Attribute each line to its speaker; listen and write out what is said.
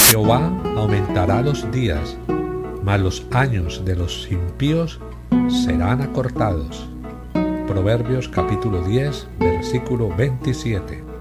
Speaker 1: Jehová aumentará los días, mas los años de los impíos serán acortados. Proverbios capítulo 10, versículo 27.